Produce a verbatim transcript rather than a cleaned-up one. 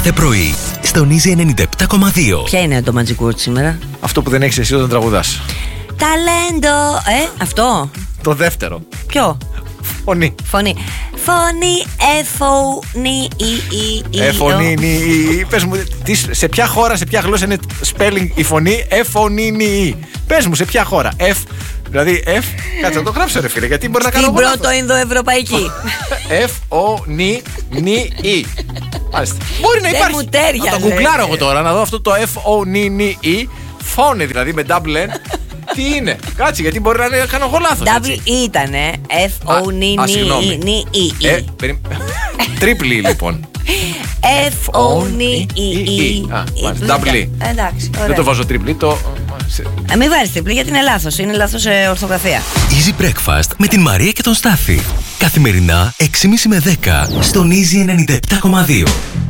κάθε πρωί στον Easy ενενήντα επτά κόμμα δύο. Ποια είναι το Magic Word σήμερα? Αυτό που δεν έχεις εσύ όταν τραγουδάς. Ταλέντο. Ε, αυτό. Το δεύτερο. Ποιο? Φωνή. Φωνή. Φωνή, εφωνή, η, η, η. Εφωνή, νι, η. Πες μου, τι, σε ποια χώρα, σε ποια γλώσσα είναι spelling η φωνή εφωνή, νι, η. Πες μου, σε ποια χώρα. F, δηλαδή F, κάτσε να το γράψω ρε φίλε, γιατί μπορεί να κάνω στην πρώτο Ινδοευρωπαϊκή. F, O, νι, νι, η. Μάλιστα. Μπορεί να υπάρχει. μου τέριαζε. Να το γκουγκλάρω εγώ τώρα, να δω αυτό το F, O, νι, νι, η. Φώνη δηλαδή με double N. Τι είναι, κάτσε γιατί μπορεί να κάνω εγώ λάθος. Double E ήτανε. F, O, νι, νι, η. Τρίπλη λοιπόν. F, O, νι, η. Double E. Εντάξει, δεν το βάζω τρίπλη, το... Μην βάζεις τρίπλη γιατί είναι λάθος, είναι λάθος ορθογραφία. Easy Breakfast με την Μαρία και τον Στάφη. Καθημερινά έξι και μισή με δέκα στον Easy ενενήντα επτά κόμμα δύο.